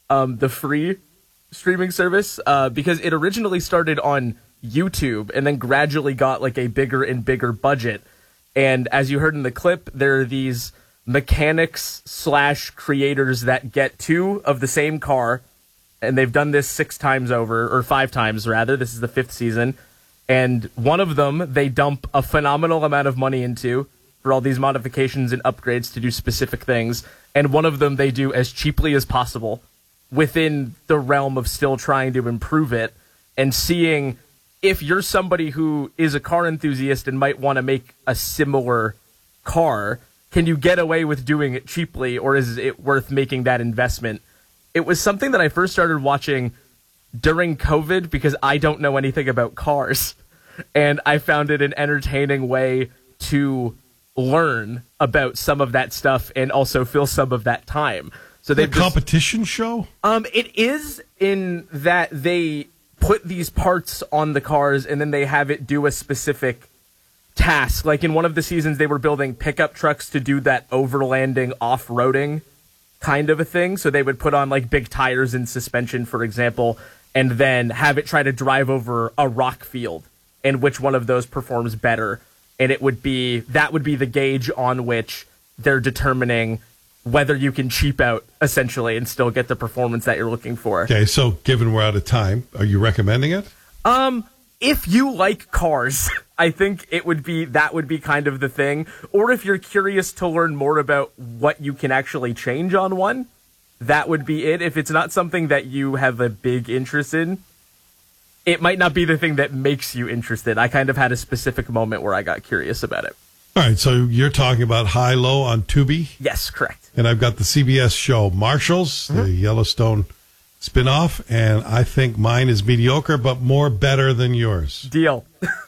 the free streaming service, because it originally started on YouTube and then gradually got like a bigger and bigger budget. And as you heard in the clip, there are these mechanics / creators that get two of the same car, and they've done this 6 times over, or 5 times rather. This is the 5th season. And one of them they dump a phenomenal amount of money into for all these modifications and upgrades to do specific things. And one of them they do as cheaply as possible within the realm of still trying to improve it, and seeing if you're somebody who is a car enthusiast and might want to make a similar car, can you get away with doing it cheaply, or is it worth making that investment? It was something that I first started watching during COVID because I don't know anything about cars, and I found it an entertaining way to learn about some of that stuff and also fill some of that time. So the competition show? It is, in that they put these parts on the cars and then they have it do a specific task. Like in one of the seasons, they were building pickup trucks to do that overlanding, off-roading kind of a thing. So they would put on like big tires and suspension, for example, and then have it try to drive over a rock field, and which one of those performs better. And that would be the gauge on which they're determining whether you can cheap out, essentially, and still get the performance that you're looking for. Okay, so given we're out of time, are you recommending it? If you like cars, I think that would be kind of the thing. Or if you're curious to learn more about what you can actually change on one, that would be it. If it's not something that you have a big interest in, it might not be the thing that makes you interested. I kind of had a specific moment where I got curious about it. All right, so you're talking about High Low on Tubi? Yes, correct. And I've got the CBS show Marshals, the Yellowstone spinoff, and I think mine is mediocre, but better than yours. Deal.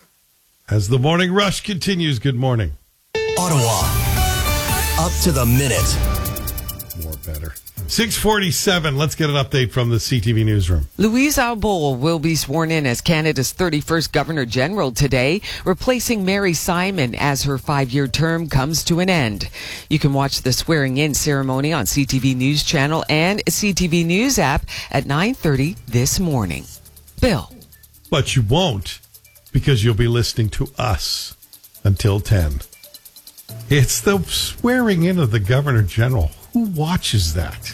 As the morning rush continues, good morning. Ottawa, up to the minute. More better. 6:47. Let's get an update from the CTV newsroom. Louise Arbour will be sworn in as Canada's 31st Governor General today, replacing Mary Simon as her 5-year term comes to an end. You can watch the swearing-in ceremony on CTV News Channel and CTV News app at 9:30 this morning. Bill. But you won't, because you'll be listening to us until 10. It's the swearing in of the Governor General. Who watches that?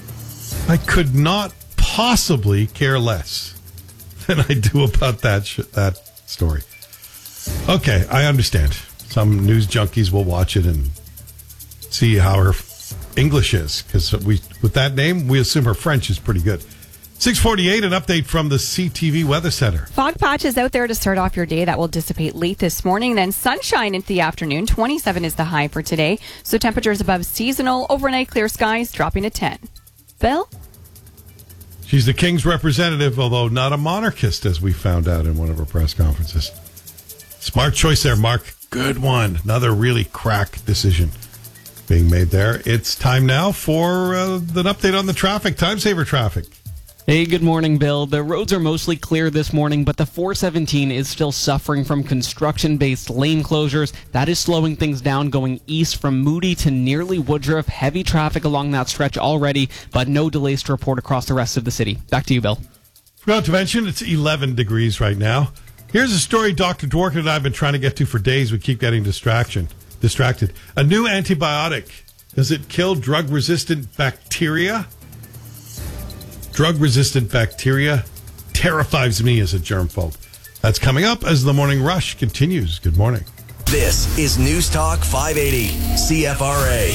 I could not possibly care less than I do about that story. Okay, I understand. Some news junkies will watch it and see how her English is, because with that name, we assume her French is pretty good. 6:48, an update from the CTV Weather Center. Fog patches out there to start off your day. That will dissipate late this morning. Then sunshine into the afternoon. 27 is the high for today. So temperatures above seasonal. Overnight clear skies dropping to 10. Bill? She's the King's representative, although not a monarchist, as we found out in one of her press conferences. Smart choice there, Mark. Good one. Another really crack decision being made there. It's time now for an update on the traffic. Time saver traffic. Hey, good morning, Bill. The roads are mostly clear this morning, but the 417 is still suffering from construction-based lane closures. That is slowing things down going east from Moody to nearly Woodruff. Heavy traffic along that stretch already, but no delays to report across the rest of the city. Back to you, Bill. Forgot to mention, it's 11 degrees right now. Here's a story Dr. Dworkin and I have been trying to get to for days. We keep getting distracted. A new antibiotic. Does it kill drug-resistant bacteria? Drug-resistant bacteria terrifies me as a germphobe. That's coming up as the Morning Rush continues. Good morning. This is News Talk 580, CFRA.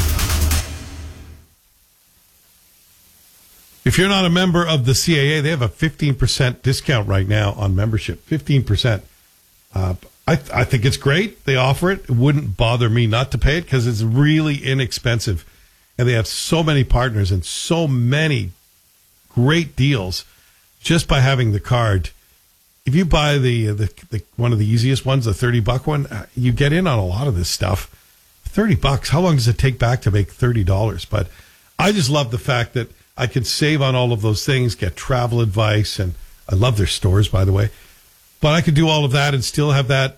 If you're not a member of the CAA, they have a 15% discount right now on membership. 15%. I think it's great. They offer it. It wouldn't bother me not to pay it because it's really inexpensive. And they have so many partners and so many great deals just by having the card. If you buy the one of the easiest ones, the $30 one, you get in on a lot of this stuff. $30. How long does it take back to make $30? But I just love the fact that I can save on all of those things, get travel advice, and I love their stores, by the way. But I could do all of that and still have that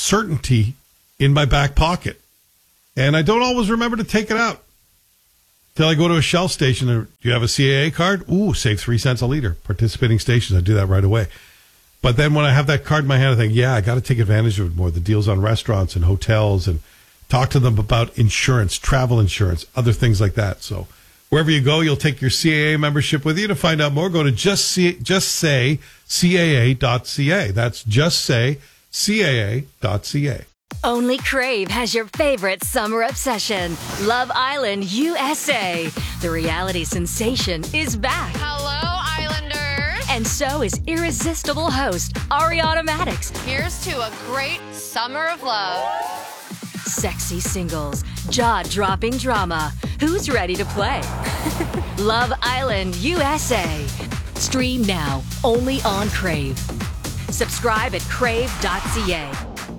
certainty in my back pocket. And I don't always remember to take it out. Till I go to a Shell station. Do you have a CAA card? Ooh, save 3 cents a liter. Participating stations, I do that right away. But then when I have that card in my hand, I think, I got to take advantage of it more. The deals on restaurants and hotels, and talk to them about insurance, travel insurance, other things like that. So wherever you go, you'll take your CAA membership with you. To find out more, go to justsaycaa.ca. That's justsaycaa.ca. Only Crave has your favorite summer obsession, Love Island USA. The reality sensation is back. Hello, Islanders. And so is irresistible host Ariana Madix. Here's to a great summer of love. Sexy singles, jaw-dropping drama. Who's ready to play? Love Island USA. Stream now, only on Crave. Subscribe at crave.ca.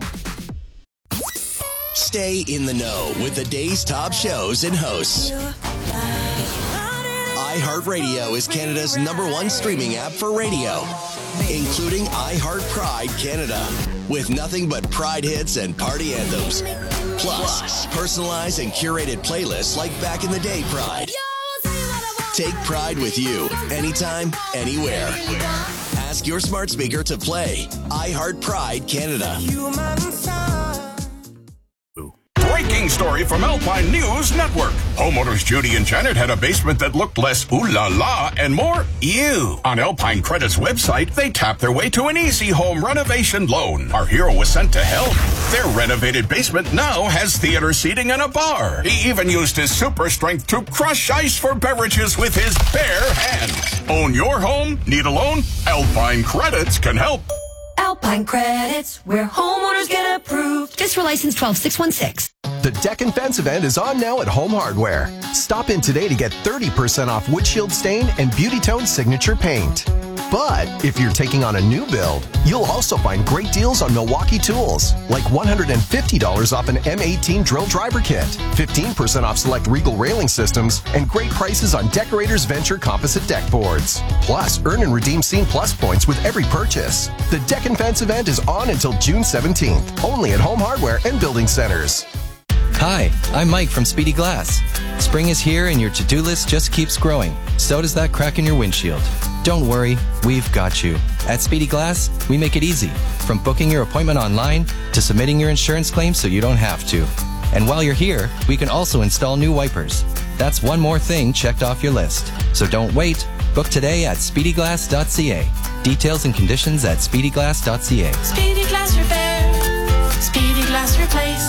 Stay in the know with the day's top shows and hosts. iHeartRadio is Canada's #1 streaming app for radio, including iHeart Pride Canada, with nothing but Pride hits and party anthems. Plus, personalized and curated playlists like back in the day Pride. Take Pride with you, anytime, anywhere. Ask your smart speaker to play iHeart Pride Canada. Breaking story from Alpine News Network. Homeowners Judy and Janet had a basement that looked less ooh la la and more ew. On Alpine Credit's website, they tapped their way to an easy home renovation loan. Our hero was sent to help. Their renovated basement now has theater seating and a bar. He even used his super strength to crush ice for beverages with his bare hands. Own your home? Need a loan? Alpine Credits can help. Alpine Credits, where homeowners get approved. Just for license 12616. The Deck and Fence event is on now at Home Hardware. Stop in today to get 30% off Windshield Stain and Beauty Tone Signature Paint. But if you're taking on a new build, you'll also find great deals on Milwaukee tools, like $150 off an M18 drill driver kit, 15% off select Regal railing systems, and great prices on Decorators Venture composite deck boards. Plus, earn and redeem Scene Plus points with every purchase. The Deck and Fence event is on until June 17th, only at Home Hardware and Building Centers. Hi, I'm Mike from Speedy Glass. Spring is here and your to-do list just keeps growing. So does that crack in your windshield. Don't worry, we've got you. At Speedy Glass, we make it easy. From booking your appointment online to submitting your insurance claim so you don't have to. And while you're here, we can also install new wipers. That's one more thing checked off your list. So don't wait. Book today at speedyglass.ca. Details and conditions at speedyglass.ca. Speedy Glass Repair. Speedy Glass Replace.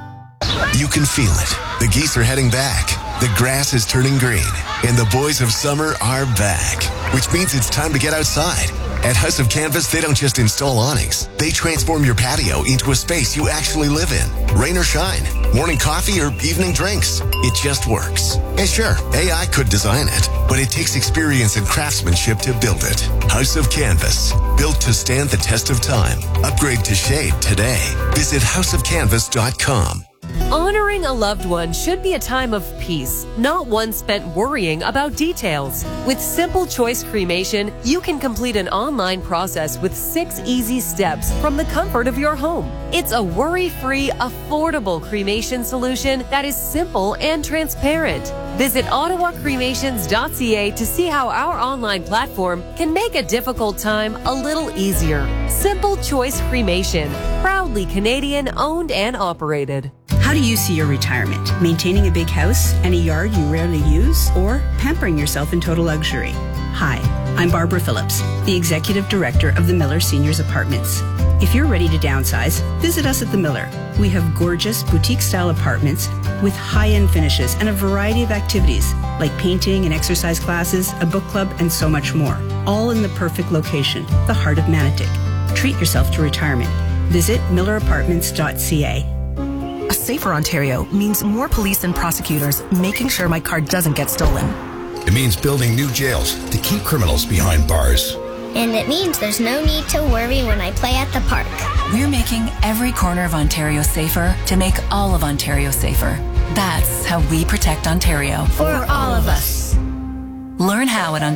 You can feel it. The geese are heading back. The grass is turning green. And the boys of summer are back. Which means it's time to get outside. At House of Canvas, they don't just install awnings. They transform your patio into a space you actually live in. Rain or shine, morning coffee or evening drinks. It just works. And sure, AI could design it, but it takes experience and craftsmanship to build it. House of Canvas, built to stand the test of time. Upgrade to shade today. Visit houseofcanvas.com. Honoring a loved one should be a time of peace, not one spent worrying about details. With Simple Choice Cremation, you can complete an online process with 6 easy steps from the comfort of your home. It's a worry-free, affordable cremation solution that is simple and transparent. Visit ottawacremations.ca to see how our online platform can make a difficult time a little easier. Simple Choice Cremation, proudly Canadian owned and operated. How do you see your retirement? Maintaining a big house and a yard you rarely use, or pampering yourself in total luxury? Hi, I'm Barbara Phillips, the Executive Director of the Miller Seniors Apartments. If you're ready to downsize, visit us at the Miller. We have gorgeous boutique-style apartments with high-end finishes and a variety of activities like painting and exercise classes, a book club, and so much more. All in the perfect location, the heart of Manotick. Treat yourself to retirement. Visit millerapartments.ca. A safer Ontario means more police and prosecutors making sure my car doesn't get stolen. It means building new jails to keep criminals behind bars. And it means there's no need to worry when I play at the park. We're making every corner of Ontario safer to make all of Ontario safer. That's how we protect Ontario. For all of us. Learn how at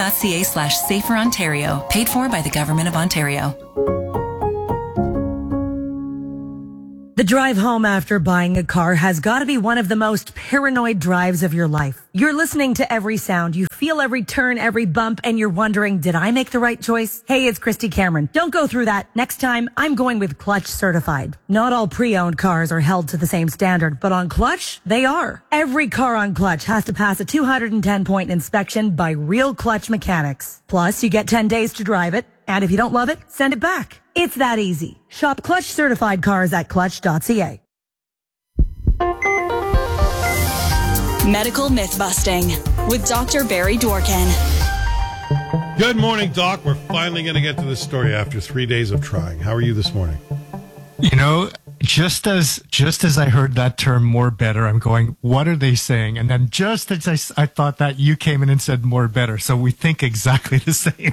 ontario.ca/saferontario. Paid for by the Government of Ontario. The drive home after buying a car has got to be one of the most paranoid drives of your life. You're listening to every sound. You feel every turn, every bump, and you're wondering, did I make the right choice? Hey, it's Christy Cameron. Don't go through that. Next time, I'm going with Clutch Certified. Not all pre-owned cars are held to the same standard, but on Clutch, they are. Every car on Clutch has to pass a 210-point inspection by real Clutch mechanics. Plus, you get 10 days to drive it. And if you don't love it, send it back. It's that easy. Shop Clutch certified cars at clutch.ca. Medical myth busting with Dr. Barry Dworkin. Good morning, Doc. We're finally going to get to this story after 3 days of trying. How are you this morning? You know, just as I heard that term "more better," I'm going, what are they saying? And then just as I thought that, you came in and said "more better." So we think exactly the same.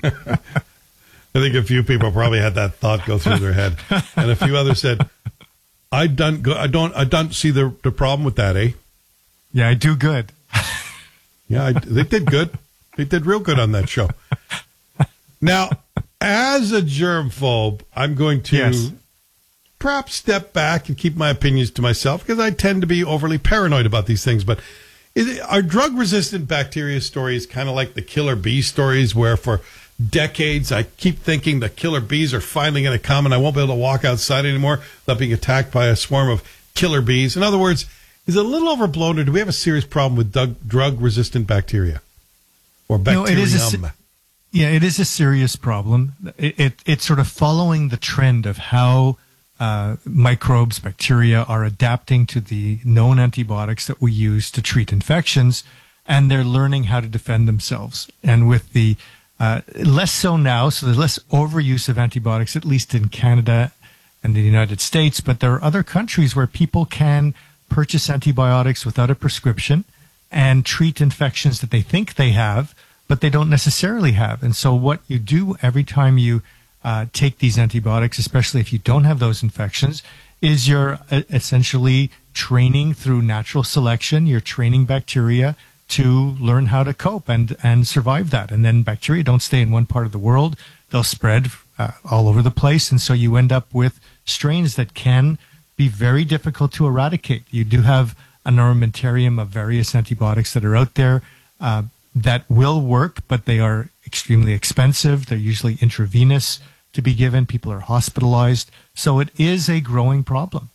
I think a few people probably had that thought go through their head, and a few others said, "I don't see the problem with that, eh?" Yeah, I do good. Yeah, they did good. They did real good on that show. Now, as a germphobe, I'm going to perhaps step back and keep my opinions to myself because I tend to be overly paranoid about these things. But are drug-resistant bacteria stories kind of like the killer bee stories, where for decades I keep thinking the killer bees are finally going to come and I won't be able to walk outside anymore without being attacked by a swarm of killer bees? In other words, is it a little overblown, or do we have a serious problem with drug-resistant bacteria or bacterium? It is a serious problem. It's sort of following the trend of how microbes, bacteria are adapting to the known antibiotics that we use to treat infections, and they're learning how to defend themselves. And with the less so now, so there's less overuse of antibiotics, at least in Canada and the United States, but there are other countries where people can purchase antibiotics without a prescription and treat infections that they think they have, but they don't necessarily have. And so what you do every time you take these antibiotics, especially if you don't have those infections, is you're essentially training through natural selection. You're training bacteria to learn how to cope and survive that. And then bacteria don't stay in one part of the world. They'll spread all over the place. And so you end up with strains that can be very difficult to eradicate. You do have an armamentarium of various antibiotics that are out there that will work, but they are extremely expensive. They're usually intravenous to be given. People are hospitalized. So it is a growing problem.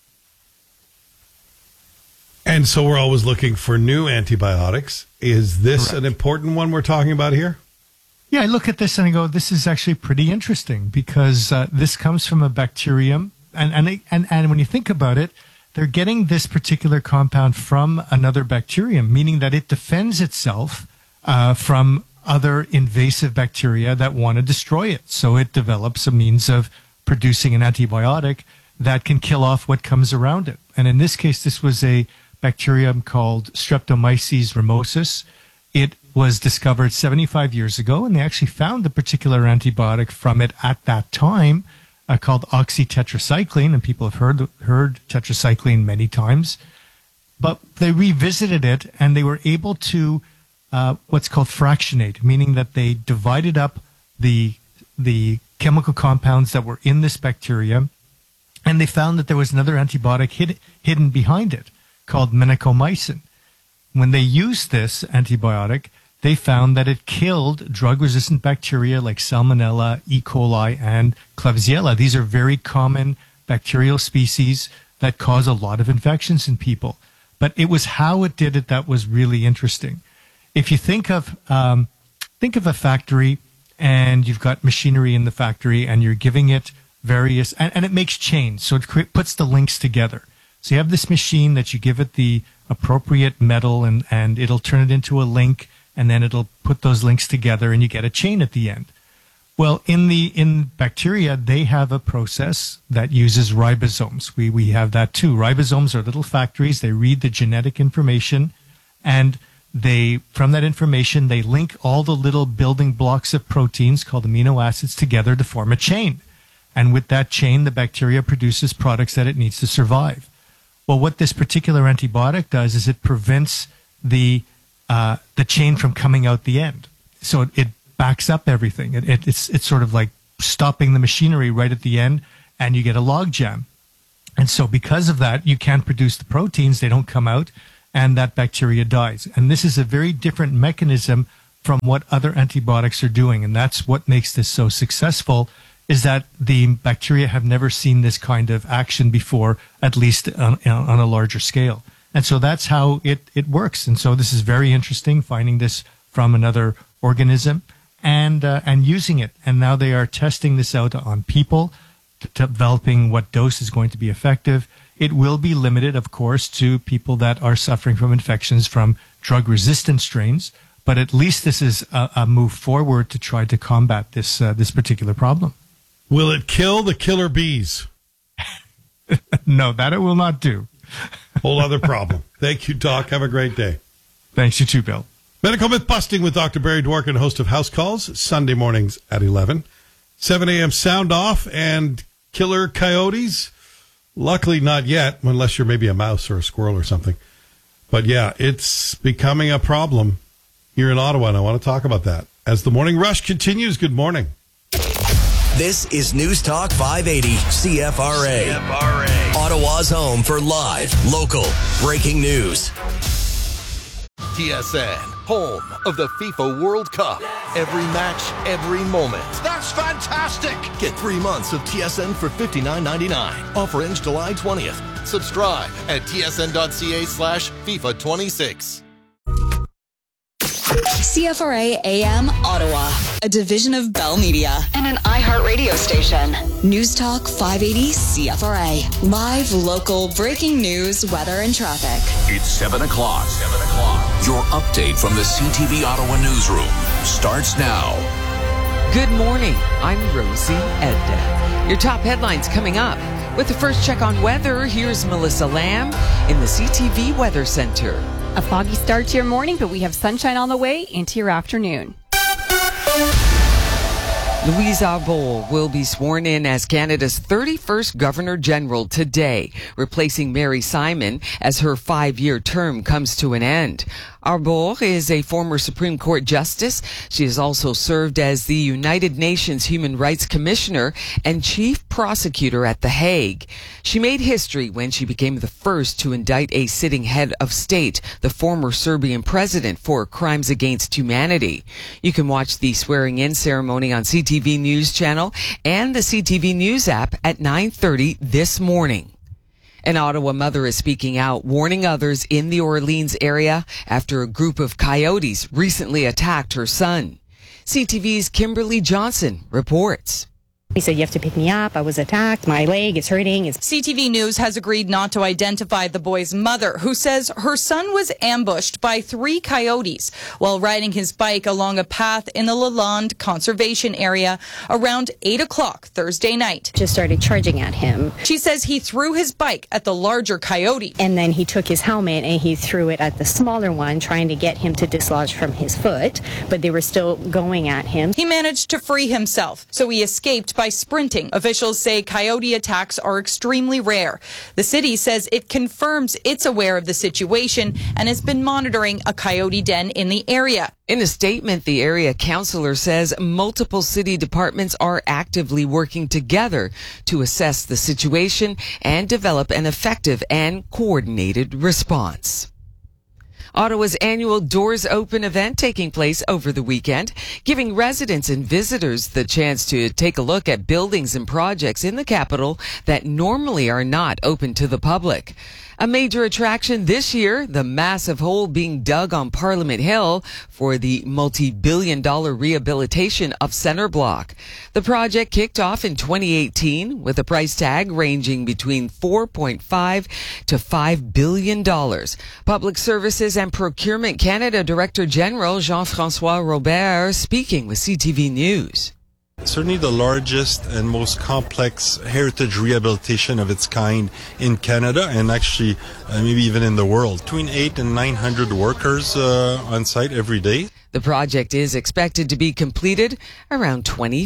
And so we're always looking for new antibiotics. Is this an important one we're talking about here? Yeah, I look at this and I go, this is actually pretty interesting because this comes from a bacterium. And when you think about it, they're getting this particular compound from another bacterium, meaning that it defends itself from other invasive bacteria that want to destroy it. So it develops a means of producing an antibiotic that can kill off what comes around it. And in this case, this was a bacterium called Streptomyces ramosus. It was discovered 75 years ago, and they actually found the particular antibiotic from it at that time, called oxytetracycline, and people have heard tetracycline many times. But they revisited it, and they were able to what's called fractionate, meaning that they divided up the chemical compounds that were in this bacteria, and they found that there was another antibiotic hidden behind it called minicomycin. When they used this antibiotic, they found that it killed drug-resistant bacteria like Salmonella, E. coli, and Klebsiella. These are very common bacterial species that cause a lot of infections in people. But it was how it did it that was really interesting. If you think of a factory and you've got machinery in the factory and you're giving it various, and it makes chains, so it puts the links together. So you have this machine that you give it the appropriate metal and it'll turn it into a link, and then it'll put those links together and you get a chain at the end. Well, in bacteria, they have a process that uses ribosomes. We have that too. Ribosomes are little factories. They read the genetic information, and from that information, they link all the little building blocks of proteins called amino acids together to form a chain. And with that chain, the bacteria produces products that it needs to survive. Well, what this particular antibiotic does is it prevents the chain from coming out the end. So it backs up everything. It's sort of like stopping the machinery right at the end, and you get a log jam. And so because of that, you can't produce the proteins. They don't come out, and that bacteria dies. And this is a very different mechanism from what other antibiotics are doing. And that's what makes this so successful, is that the bacteria have never seen this kind of action before, at least on a larger scale. And so that's how it works. And so this is very interesting, finding this from another organism and using it. And now they are testing this out on people, developing what dose is going to be effective. It will be limited, of course, to people that are suffering from infections from drug-resistant strains. But at least this is a move forward to try to combat this particular problem. Will it kill the killer bees? No, that it will not do. Whole other problem. Thank you, Doc. Have a great day. Thanks, you too, Bill. Medical Myth Busting with Dr. Barry Dworkin, host of House Calls, Sunday mornings at 11. 7 a.m. sound off and killer coyotes. Luckily not yet, unless you're maybe a mouse or a squirrel or something. But yeah, it's becoming a problem here in Ottawa, and I want to talk about that. As the morning rush continues, good morning. This is News Talk 580 CFRA. Ottawa's home for live, local, breaking news. TSN, home of the FIFA World Cup. Every match, every moment. That's fantastic! Get 3 months of TSN for $59.99. Offer ends July 20th. Subscribe at tsn.ca/FIFA26. CFRA AM Ottawa, a division of Bell Media and an iHeartRadio station. News Talk 580 CFRA. Live, local, breaking news, weather, and traffic. It's 7 o'clock. Your update from the CTV Ottawa newsroom starts now. Good morning. I'm Rosie Edda. Your top headlines coming up. With the first check on weather, here's Melissa Lamb in the CTV Weather Center. A foggy start to your morning, but we have sunshine on the way into your afternoon. Louise Arbour will be sworn in as Canada's 31st Governor-General today, replacing Mary Simon as her 5-year term comes to an end. Arbour is a former Supreme Court Justice. She has also served as the United Nations Human Rights Commissioner and Chief Prosecutor at The Hague. She made history when she became the first to indict a sitting head of state, the former Serbian president, for crimes against humanity. You can watch the swearing-in ceremony on CTV News Channel and the CTV News app at 9:30 this morning. An Ottawa mother is speaking out, warning others in the Orleans area after a group of coyotes recently attacked her son. CTV's Kimberly Johnson reports. He said, "You have to pick me up. I was attacked. My leg is hurting." CTV News has agreed not to identify the boy's mother, who says her son was ambushed by 3 coyotes while riding his bike along a path in the Lalonde Conservation Area around 8 o'clock Thursday night. Just started charging at him. She says he threw his bike at the larger coyote. And then he took his helmet and he threw it at the smaller one, trying to get him to dislodge from his foot, but they were still going at him. He managed to free himself, so he escaped by sprinting. Officials say coyote attacks are extremely rare. The city says it confirms it's aware of the situation and has been monitoring a coyote den in the area. In a statement, the area councillor says multiple city departments are actively working together to assess the situation and develop an effective and coordinated response. Ottawa's annual Doors Open event taking place over the weekend, giving residents and visitors the chance to take a look at buildings and projects in the capital that normally are not open to the public. A major attraction this year, the massive hole being dug on Parliament Hill for the multi-billion-dollar rehabilitation of Centre Block. The project kicked off in 2018 with a price tag ranging between $4.5 to $5 billion. Public Services and Procurement Canada Director General Jean-François Robert speaking with CTV News. Certainly the largest and most complex heritage rehabilitation of its kind in Canada and actually maybe even in the world. Between 800 and 900 workers on site every day. The project is expected to be completed around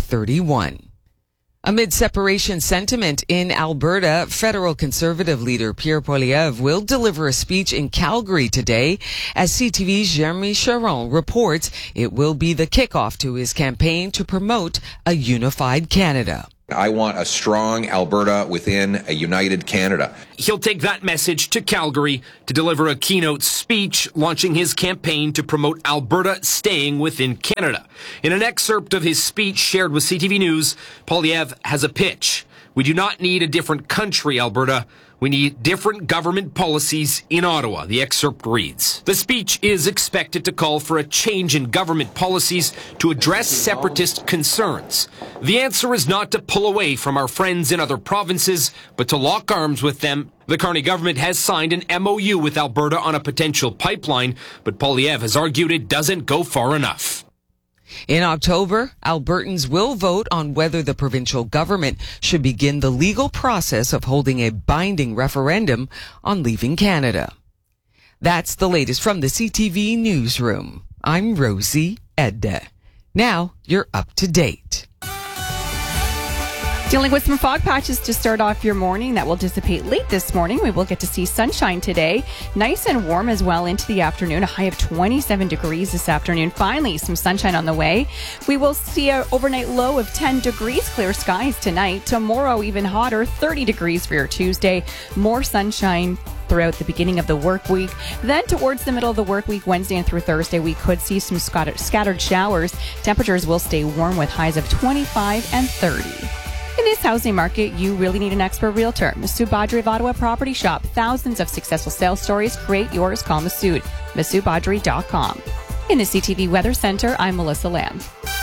2031. Amid separation sentiment in Alberta, federal Conservative leader Pierre Poilievre will deliver a speech in Calgary today. As CTV's Jeremy Charon reports, it will be the kickoff to his campaign to promote a unified Canada. I want a strong Alberta within a united Canada. He'll take that message to Calgary to deliver a keynote speech launching his campaign to promote Alberta staying within Canada. In an excerpt of his speech shared with CTV News, Poilievre has a pitch. We do not need a different country, Alberta. We need different government policies in Ottawa, the excerpt reads. The speech is expected to call for a change in government policies to address separatist concerns. The answer is not to pull away from our friends in other provinces, but to lock arms with them. The Carney government has signed an MOU with Alberta on a potential pipeline, but Poilievre has argued it doesn't go far enough. In October, Albertans will vote on whether the provincial government should begin the legal process of holding a binding referendum on leaving Canada. That's the latest from the CTV Newsroom. I'm Rosie Edda. Now you're up to date. Dealing with some fog patches to start off your morning that will dissipate late this morning. We will get to see sunshine today. Nice and warm as well into the afternoon. A high of 27 degrees this afternoon. Finally, some sunshine on the way. We will see an overnight low of 10 degrees. Clear skies tonight. Tomorrow, even hotter, 30 degrees for your Tuesday. More sunshine throughout the beginning of the work week. Then towards the middle of the work week, Wednesday and through Thursday, we could see some scattered showers. Temperatures will stay warm with highs of 25 and 30. In this housing market, you really need an expert realtor. Masood Badri of Ottawa Property Shop. Thousands of successful sales stories. Create yours. Call Masood. MasoodBadri.com. In the CTV Weather Center, I'm Melissa Lamb.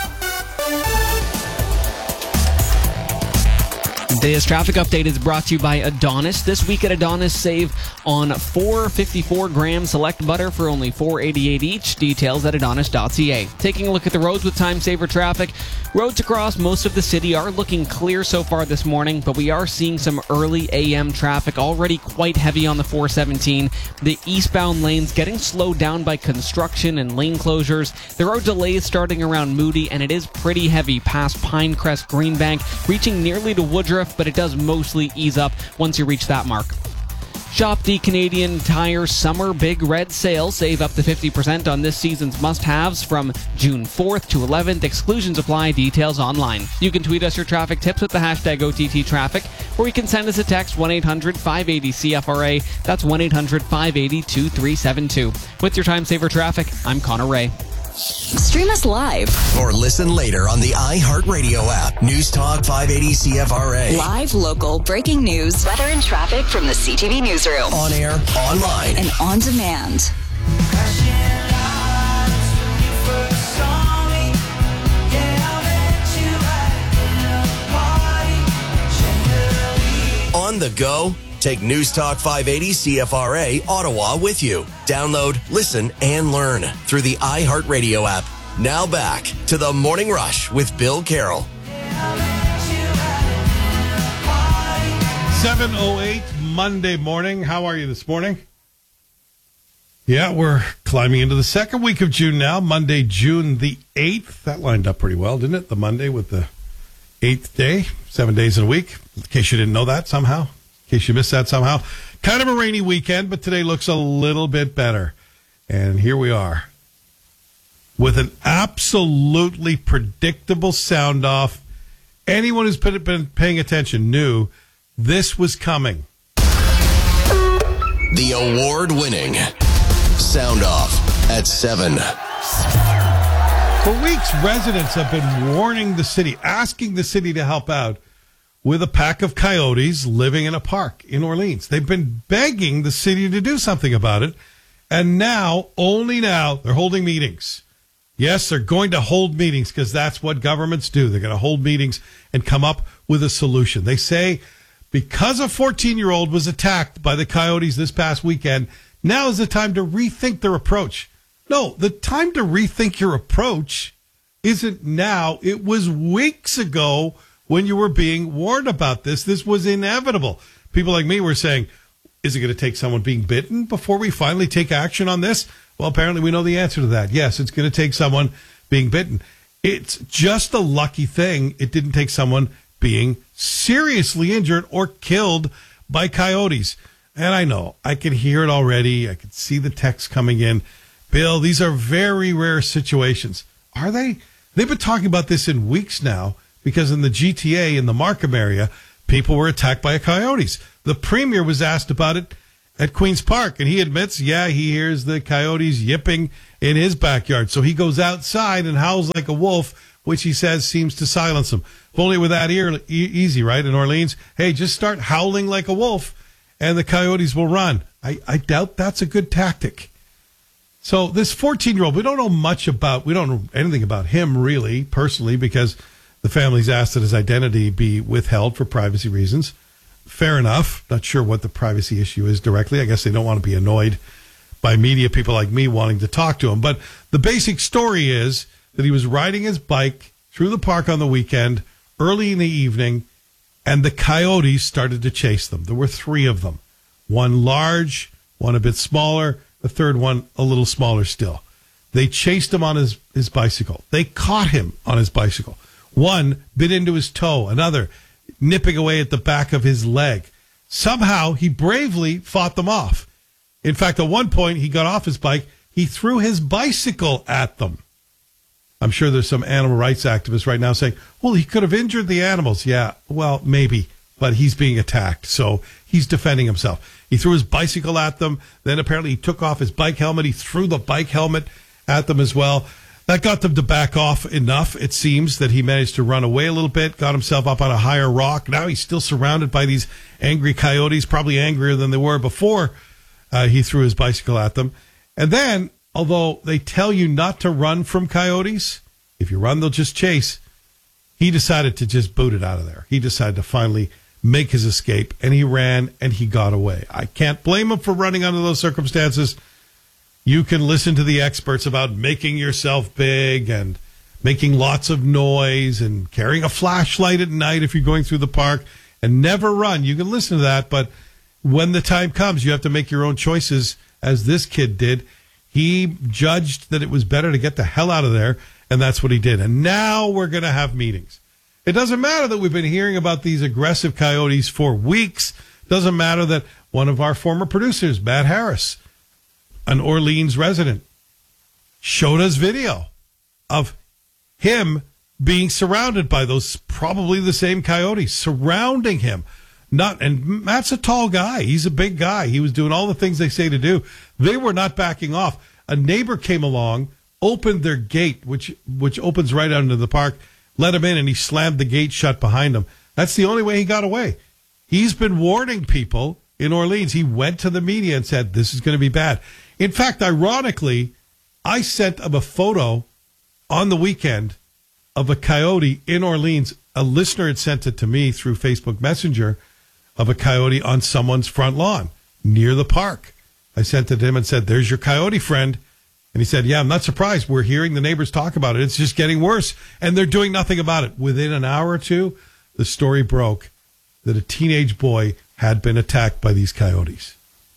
This traffic update is brought to you by Adonis. This week at Adonis, save on 454-gram select butter for only $4.88 each. Details at adonis.ca. Taking a look at the roads with time saver traffic. Roads across most of the city are looking clear so far this morning, but we are seeing some early AM traffic already quite heavy on the 417. The eastbound lanes getting slowed down by construction and lane closures. There are delays starting around Moody, and it is pretty heavy past Pinecrest Greenbank, reaching nearly to Woodruff, but it does mostly ease up once you reach that mark. Shop the Canadian Tire Summer Big Red Sale. Save up to 50% on this season's must-haves from June 4th to 11th. Exclusions apply. Details online. You can tweet us your traffic tips with the hashtag OTTTraffic, or you can send us a text 1-800-580-CFRA. That's 1-800-580-2372. With your time saver traffic, I'm Connor Ray. Stream us live or listen later on the iHeartRadio app. News Talk 580 CFRA. Live, local, breaking news, weather and traffic from the CTV Newsroom. On air, online, and on demand. On the go. Take News Talk 580 CFRA Ottawa with you. Download, listen, and learn through the iHeartRadio app. Now back to the Morning Rush with Bill Carroll. 7:08 Monday morning. How are you this morning? Yeah, we're climbing into the second week of June now. Monday, June the 8th. That lined up pretty well, didn't it? The Monday with the 8th day, 7 days in a week. In case you didn't know that somehow. In case you missed that somehow. Kind of a rainy weekend, but today looks a little bit better. And here we are with an absolutely predictable sound off. Anyone who's been paying attention knew this was coming. The award-winning sound off at 7. For weeks, residents have been warning the city, asking the city to help out with a pack of coyotes living in a park in Orleans. They've been begging the city to do something about it. And now, only now, they're holding meetings. Yes, they're going to hold meetings because that's what governments do. They're going to hold meetings and come up with a solution. They say because a 14-year-old was attacked by the coyotes this past weekend, now is the time to rethink their approach. No, the time to rethink your approach isn't now. It was weeks ago when you were being warned about this. This was inevitable. People like me were saying, is it going to take someone being bitten before we finally take action on this? Well, apparently we know the answer to that. Yes, it's going to take someone being bitten. It's just a lucky thing it didn't take someone being seriously injured or killed by coyotes. And I know, I can hear it already. I can see the text coming in. Bill, these are very rare situations. Are they? They've been talking about this in weeks now. because in the GTA, in the Markham area, people were attacked by coyotes. The premier was asked about it at Queen's Park, and he admits, he hears the coyotes yipping in his backyard. So he goes outside and howls like a wolf, which he says seems to silence him. If only with that easy, right? In Orleans, hey, just start howling like a wolf, and the coyotes will run. I doubt that's a good tactic. So this 14-year-old, we don't know anything about him really, personally, because the family's asked that his identity be withheld for privacy reasons. Fair enough. Not sure what the privacy issue is directly. I guess they don't want to be annoyed by media people like me wanting to talk to him. But the basic story is that he was riding his bike through the park on the weekend, early in the evening, and the coyotes started to chase them. There were 3 of them. One large, one a bit smaller, the third one a little smaller still. They chased him on his bicycle. They caught him on his bicycle. One bit into his toe, another nipping away at the back of his leg. Somehow he bravely fought them off. In fact, at one point he got off his bike, he threw his bicycle at them. I'm sure there's some animal rights activists right now saying, well, he could have injured the animals. Yeah, well, maybe, but he's being attacked, so he's defending himself. He threw his bicycle at them. Then apparently he took off his bike helmet. He threw the bike helmet at them as well. That got them to back off enough, it seems, that he managed to run away a little bit, got himself up on a higher rock. Now he's still surrounded by these angry coyotes, probably angrier than they were before he threw his bicycle at them. And then, although they tell you not to run from coyotes, if you run, they'll just chase, he decided to just boot it out of there. He decided to finally make his escape, and he ran, and he got away. I can't blame him for running under those circumstances. You can listen to the experts about making yourself big and making lots of noise and carrying a flashlight at night if you're going through the park and never run. You can listen to that, but when the time comes, you have to make your own choices, as this kid did. He judged that it was better to get the hell out of there, and that's what he did. And now we're going to have meetings. It doesn't matter that we've been hearing about these aggressive coyotes for weeks. It doesn't matter that one of our former producers, Matt Harris, an Orleans resident, showed us video of him being surrounded by those, probably the same coyotes, surrounding him. And Matt's a tall guy. He's a big guy. He was doing all the things they say to do. They were not backing off. A neighbor came along, opened their gate, which opens right out into the park, let him in, and he slammed the gate shut behind him. That's the only way he got away. He's been warning people in Orleans. He went to the media and said, this is going to be bad. In fact, ironically, I sent him a photo on the weekend of a coyote in Orleans. A listener had sent it to me through Facebook Messenger of a coyote on someone's front lawn near the park. I sent it to him and said, there's your coyote friend. And he said, yeah, I'm not surprised. We're hearing the neighbors talk about it. It's just getting worse. And they're doing nothing about it. Within an hour or two, the story broke that a teenage boy had been attacked by these coyotes.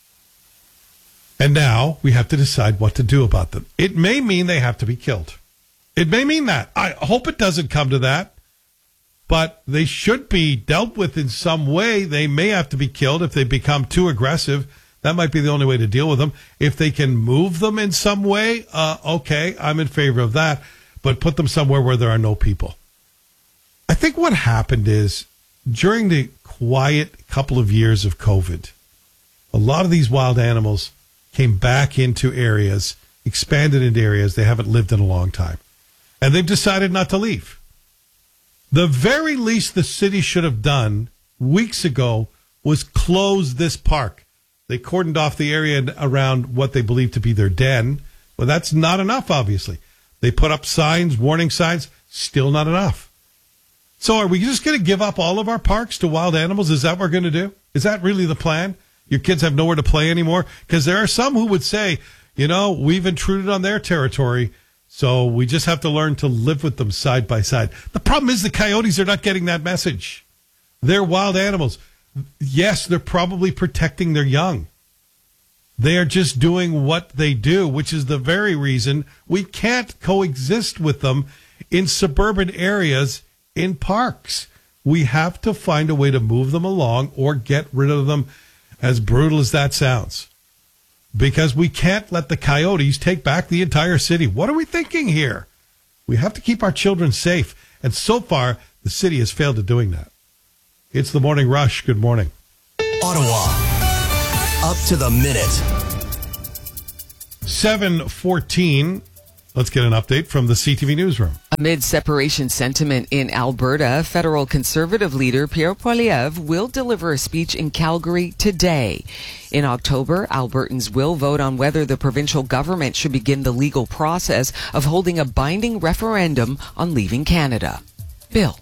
And now we have to decide what to do about them. It may mean they have to be killed. It may mean that. I hope it doesn't come to that. But they should be dealt with in some way. They may have to be killed if they become too aggressive. That might be the only way to deal with them. If they can move them in some way, okay, I'm in favor of that. But put them somewhere where there are no people. I think what happened is, during the quiet couple of years of COVID, a lot of these wild animals came back into areas, expanded into areas they haven't lived in a long time. And they've decided not to leave. The very least the city should have done weeks ago was close this park. They cordoned off the area around what they believe to be their den. Well, that's not enough, obviously. They put up signs, warning signs, still not enough. So are we just going to give up all of our parks to wild animals? Is that what we're going to do? Is that really the plan? Your kids have nowhere to play anymore? Because there are some who would say, we've intruded on their territory, so we just have to learn to live with them side by side. The problem is the coyotes are not getting that message. They're wild animals. Yes, they're probably protecting their young. They are just doing what they do, which is the very reason we can't coexist with them in suburban areas in parks. We have to find a way to move them along or get rid of them, as brutal as that sounds. Because we can't let the coyotes take back the entire city. What are we thinking here? We have to keep our children safe. And so far, The city has failed at doing that. It's the Morning Rush. Good morning. Ottawa. Up to the minute. 7:14. Let's get an update from the CTV newsroom. Amid separation sentiment in Alberta, federal Conservative leader Pierre Poilievre will deliver a speech in Calgary today. In October, Albertans will vote on whether the provincial government should begin the legal process of holding a binding referendum on leaving Canada. Bill.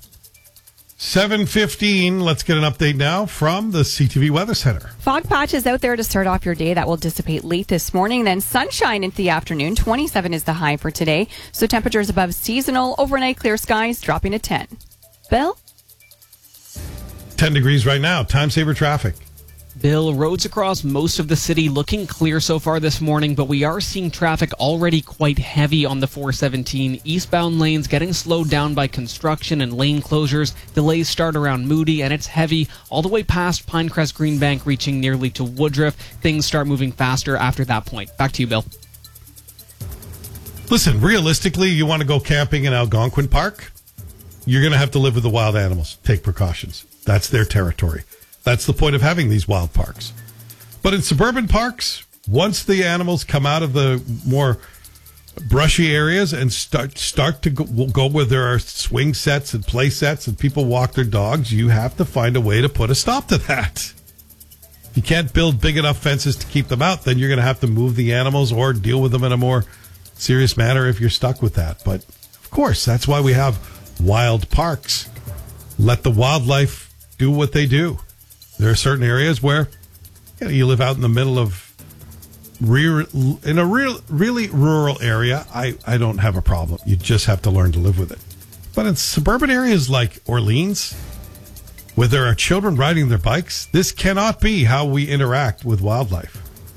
7:15. Let's get an update now from the CTV Weather Center. Fog patches out there to start off your day. That will dissipate late this morning. Then sunshine into the afternoon. 27 is the high for today. So temperatures above seasonal. Overnight clear skies dropping to 10. Bill? 10 degrees right now. Time saver traffic. Bill, roads across most of the city looking clear so far this morning, but we are seeing traffic already quite heavy on the 417. Eastbound lanes getting slowed down by construction and lane closures. Delays start around Moody, and it's heavy all the way past Pinecrest Greenbank, reaching nearly to Woodruff. Things start moving faster after that point. Back to you, Bill. Listen, realistically, you want to go camping in Algonquin Park? You're going to have to live with the wild animals. Take precautions. That's their territory. That's the point of having these wild parks. But in suburban parks, once the animals come out of the more brushy areas and start to go where there are swing sets and play sets and people walk their dogs, you have to find a way to put a stop to that. If you can't build big enough fences to keep them out, then you're going to have to move the animals or deal with them in a more serious manner if you're stuck with that. But, of course, that's why we have wild parks. Let the wildlife do what they do. There are certain areas where you live out in the middle of in a really rural area. I don't have a problem. You just have to learn to live with it. But in suburban areas like Orleans, where there are children riding their bikes, this cannot be how we interact with wildlife.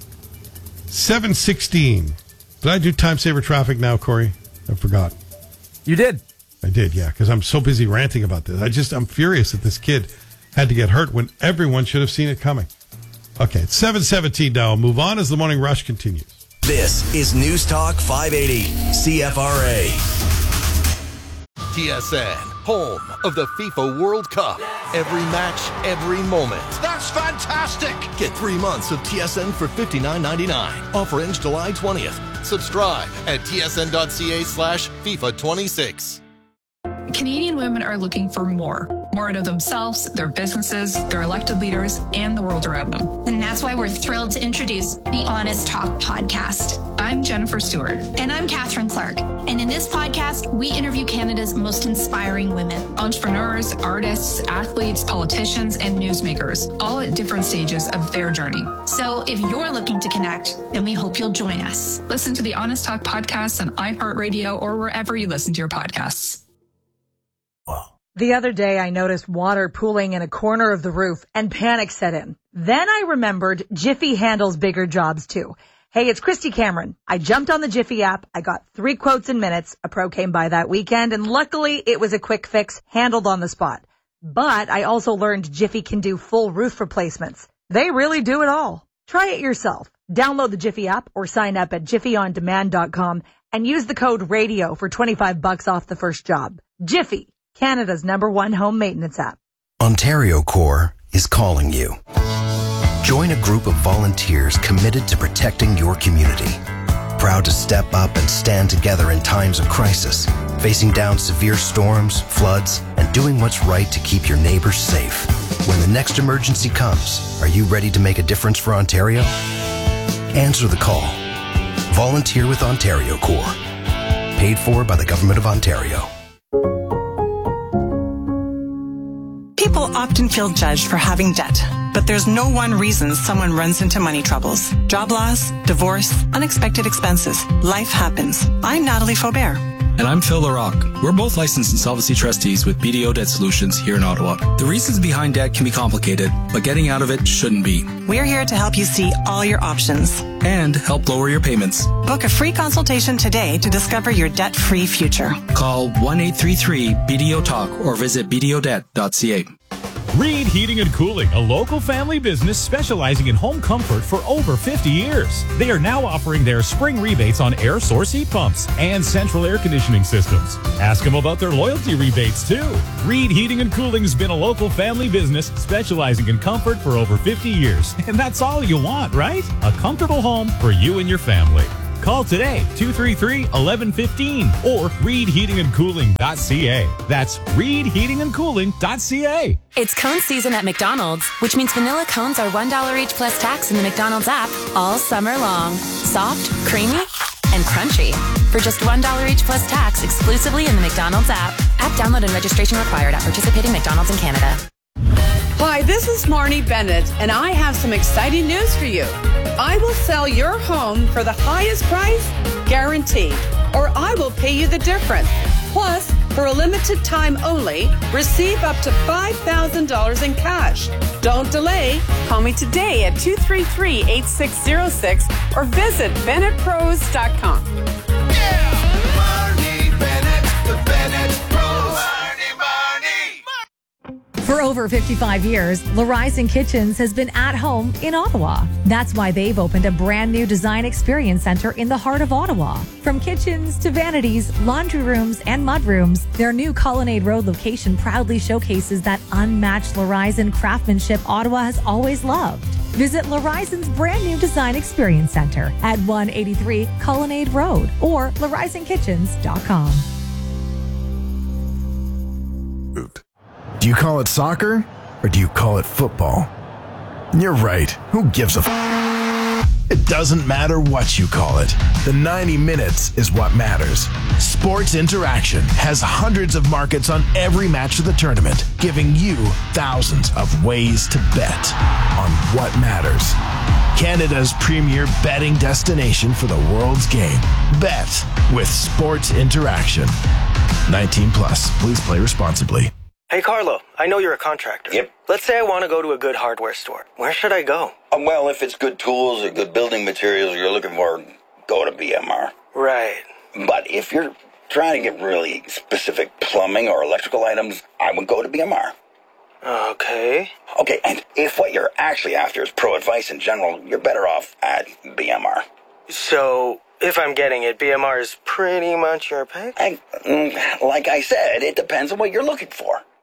7:16. Did I do time saver traffic now, Corey? I forgot. You did. I did, yeah, because I'm so busy ranting about this. I'm furious that this kid had to get hurt when everyone should have seen it coming. Okay, it's 7:17 now. I'll move on as the Morning Rush continues. This is News Talk 580 CFRA. TSN, home of the FIFA World Cup. Every match, every moment. That's fantastic! Get 3 months of TSN for $59.99. Offer ends July 20th. Subscribe at tsn.ca/FIFA26. Canadian women are looking for more out of themselves, their businesses, their elected leaders, and the world around them. And that's why we're thrilled to introduce the Honest Talk podcast. I'm Jennifer Stewart. And I'm Catherine Clark. And in this podcast, we interview Canada's most inspiring women. Entrepreneurs, artists, athletes, politicians, and newsmakers, all at different stages of their journey. So if you're looking to connect, then we hope you'll join us. Listen to the Honest Talk podcast on iHeartRadio or wherever you listen to your podcasts. The other day, I noticed water pooling in a corner of the roof and panic set in. Then I remembered Jiffy handles bigger jobs too. Hey, it's Christy Cameron. I jumped on the Jiffy app. I got 3 quotes in minutes. A pro came by that weekend, and luckily it was a quick fix handled on the spot. But I also learned Jiffy can do full roof replacements. They really do it all. Try it yourself. Download the Jiffy app or sign up at jiffyondemand.com and use the code RADIO for $25 off the first job. Jiffy, Canada's #1 home maintenance app. Ontario Corps is calling you. Join a group of volunteers committed to protecting your community. Proud to step up and stand together in times of crisis, facing down severe storms, floods, and doing what's right to keep your neighbors safe. When the next emergency comes, are you ready to make a difference for Ontario? Answer the call. Volunteer with Ontario Corps. Paid for by the Government of Ontario. People often feel judged for having debt, but there's no one reason someone runs into money troubles. Job loss, divorce, unexpected expenses. Life happens. I'm Natalie Faubert. And I'm Phil LaRocque. We're both licensed insolvency trustees with BDO Debt Solutions here in Ottawa. The reasons behind debt can be complicated, but getting out of it shouldn't be. We're here to help you see all your options. And help lower your payments. Book a free consultation today to discover your debt-free future. Call 1-833-BDO-TALK or visit bdodebt.ca. Reed Heating and Cooling, a local family business specializing in home comfort for over 50 years. They are now offering their spring rebates on air source heat pumps and central air conditioning systems. Ask them about their loyalty rebates, too. Reed Heating and Cooling has been a local family business specializing in comfort for over 50 years. And that's all you want, right? A comfortable home for you and your family. Call today, 233-1115 or reedheatingandcooling.ca. That's reedheatingandcooling.ca. It's cone season at McDonald's, which means vanilla cones are $1 each plus tax in the McDonald's app all summer long. Soft, creamy, and crunchy. For just $1 each plus tax exclusively in the McDonald's app. App download and registration required at participating McDonald's in Canada. Hi, this is Marnie Bennett, and I have some exciting news for you. I will sell your home for the highest price, guaranteed, or I will pay you the difference. Plus, for a limited time only, receive up to $5,000 in cash. Don't delay. Call me today at 233-8606 or visit BennettPros.com. For over 55 years, Larizon Kitchens has been at home in Ottawa. That's why they've opened a brand new design experience center in the heart of Ottawa. From kitchens to vanities, laundry rooms, and mudrooms, their new Colonnade Road location proudly showcases that unmatched Larizon craftsmanship Ottawa has always loved. Visit Larizon's brand new design experience center at 183 Colonnade Road or LarizonKitchens.com. Do you call it soccer or do you call it football? You're right. Who gives a It doesn't matter what you call it. The 90 minutes is what matters. Sports Interaction has hundreds of markets on every match of the tournament, giving you thousands of ways to bet on what matters. Canada's premier betting destination for the world's game. Bet with Sports Interaction. 19 plus. Please play responsibly. Hey, Carlo, I know you're a contractor. Yep. Let's say I want to go to a good hardware store. Where should I go? Well, if it's good tools or good building materials you're looking for, go to BMR. Right. But if you're trying to get really specific plumbing or electrical items, I would go to BMR. Okay. Okay, and if what you're actually after is pro advice in general, you're better off at BMR. So, if I'm getting it, BMR is pretty much your pick? Like I said, it depends on what you're looking for.